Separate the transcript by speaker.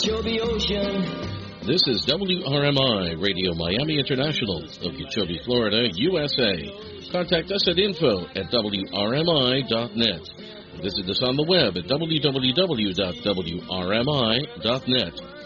Speaker 1: Okeechobee Ocean.
Speaker 2: This is WRMI Radio Miami International, Okeechobee, Florida, USA. Contact us at info@wrmi.net. Visit us on the web at www.wrmi.net.